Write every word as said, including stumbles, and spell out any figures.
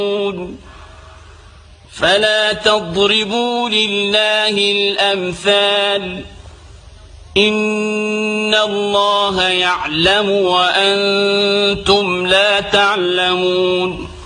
فلا تضربوا لله الأمثال إن الله يعلم وأنتم لا تعلمون